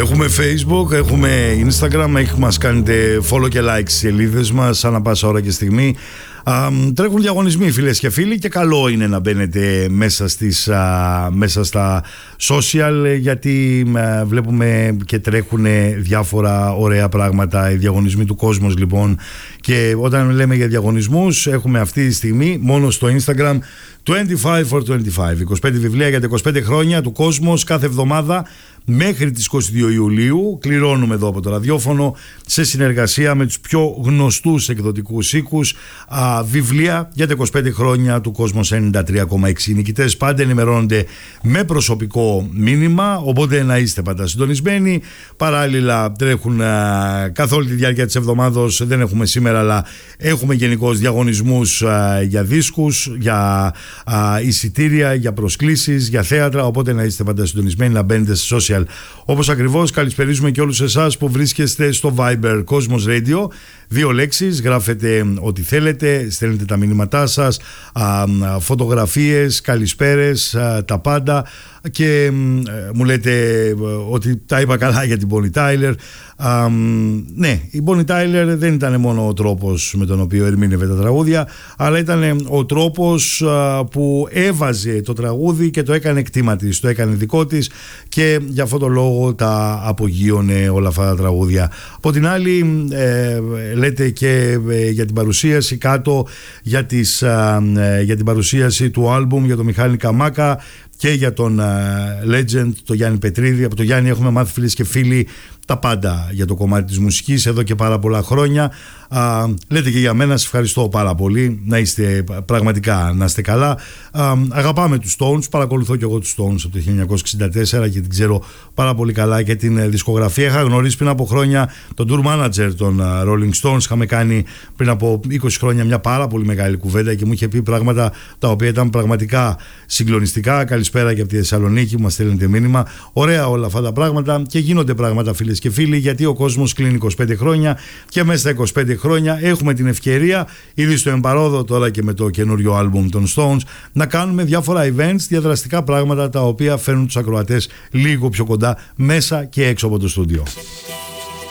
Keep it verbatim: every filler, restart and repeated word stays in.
Έχουμε Facebook, έχουμε Instagram, έχει, μας κάνετε follow και like στις σελίδες μας ανά πάσα ώρα και στιγμή. Α, τρέχουν διαγωνισμοί, φίλες και φίλοι, και καλό είναι να μπαίνετε μέσα, στις, α, μέσα στα social, γιατί α, βλέπουμε και τρέχουν διάφορα ωραία πράγματα, οι διαγωνισμοί του κόσμου λοιπόν. Και όταν λέμε για διαγωνισμούς, έχουμε αυτή τη στιγμή μόνο στο Instagram είκοσι πέντε for είκοσι πέντε, είκοσι πέντε βιβλία για τα είκοσι πέντε χρόνια του κόσμος κάθε εβδομάδα μέχρι τις είκοσι δύο Ιουλίου. Κληρώνουμε εδώ από το ραδιόφωνο, σε συνεργασία με τους πιο γνωστούς εκδοτικούς οίκους, α, βιβλία για τα είκοσι πέντε χρόνια του κόσμος ενενήντα τρία κόμμα έξι. Οι νικητές πάντα ενημερώνονται με προσωπικό μήνυμα, οπότε να είστε πάντα συντονισμένοι. Παράλληλα τρέχουν α, καθ' όλη τη διάρκεια της εβδομάδος, δεν έχουμε σήμερα, αλλά έχουμε γενικώς διαγωνισμούς α, για δίσκους, για α, εισιτήρια, για προσκλήσεις, για θέατρα, οπότε να είστε πάντα συντονισμένοι, να μπαίνετε σε social. Όπως ακριβώς καλησπερίζουμε και όλους εσάς που βρίσκεστε στο Viber Cosmos Radio. Δύο λέξεις, γράφετε ό,τι θέλετε, στέλνετε τα μηνύματά σας, α, φωτογραφίες, καλησπέρες, α, τα πάντα, και α, μου λέτε ότι τα είπα καλά για την Bonnie Tyler. Α, ναι, η Bonnie Tyler δεν ήταν μόνο ο τρόπος με τον οποίο ερμήνευε τα τραγούδια, αλλά ήταν ο τρόπος α, που έβαζε το τραγούδι και το έκανε κτήμα της, το έκανε δικό της, και για αυτόν τον λόγο τα απογείωνε όλα αυτά τα τραγούδια. Από την άλλη, ε, λέτε και ε, για την παρουσίαση κάτω, για, τις, ε, για την παρουσίαση του άλμπουμ για τον Μιχάλη Καμάκα και για τον uh, Legend, τον Γιάννη Πετρίδη. Από τον Γιάννη έχουμε μάθει, φίλες και φίλοι, τα πάντα για το κομμάτι της μουσικής εδώ και πάρα πολλά χρόνια. Α, λέτε και για μένα, σας ευχαριστώ πάρα πολύ. Να είστε πραγματικά, να είστε καλά. Α, αγαπάμε τους Stones, παρακολουθώ και εγώ τους Stones από το χίλια εννιακόσια εξήντα τέσσερα και την ξέρω πάρα πολύ καλά και την δισκογραφία. Είχα γνωρίσει πριν από χρόνια τον tour manager των Rolling Stones. Είχαμε κάνει πριν από είκοσι χρόνια μια πάρα πολύ μεγάλη κουβέντα και μου είχε πει πράγματα τα οποία ήταν πραγματικά συγκλονιστικά. Καλησπέρα και από τη Θεσσαλονίκη που μας στέλνετε μήνυμα. Ωραία όλα αυτά τα πράγματα, και γίνονται πράγματα, φίλες και φίλοι, γιατί ο κόσμος κλείνει είκοσι πέντε χρόνια, και μέσα στα είκοσι πέντε χρόνια έχουμε την ευκαιρία, ήδη στο εμπαρόδο τώρα και με το καινούριο άλμπουμ των Stones, να κάνουμε διάφορα events, διαδραστικά πράγματα τα οποία φέρνουν τους ακροατές λίγο πιο κοντά, μέσα και έξω από το στούντιο.